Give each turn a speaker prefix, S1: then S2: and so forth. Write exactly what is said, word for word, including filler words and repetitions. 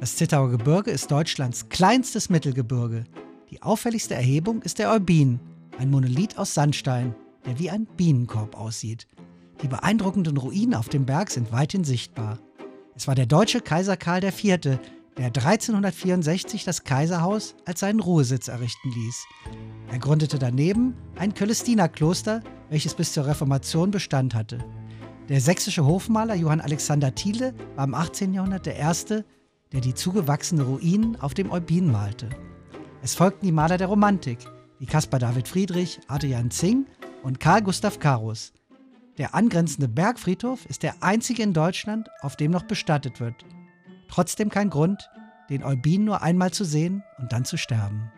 S1: Das Zittauer Gebirge ist Deutschlands kleinstes Mittelgebirge. Die auffälligste Erhebung ist der Eubin, ein Monolith aus Sandstein, der wie ein Bienenkorb aussieht. Die beeindruckenden Ruinen auf dem Berg sind weithin sichtbar. Es war der deutsche Kaiser Karl der Vierte, der dreizehnhundertvierundsechzig das Kaiserhaus als seinen Ruhesitz errichten ließ. Er gründete daneben ein Cölestinerkloster, welches bis zur Reformation Bestand hatte. Der sächsische Hofmaler Johann Alexander Thiele war im achtzehnten Jahrhundert der erste, der die zugewachsene Ruinen auf dem Eubin malte. Es folgten die Maler der Romantik, wie Caspar David Friedrich, Adrian Zing und Carl Gustav Carus. Der angrenzende Bergfriedhof ist der einzige in Deutschland, auf dem noch bestattet wird. Trotzdem kein Grund, den Eubin nur einmal zu sehen und dann zu sterben.